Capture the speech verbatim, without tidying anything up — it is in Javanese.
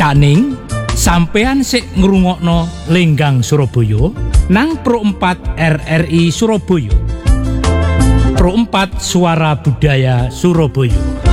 Caning sampean sik ngrungokno Lenggang Surabaya nang Pro empat R R I Surabaya. Pro empat Suara Budaya Surabaya.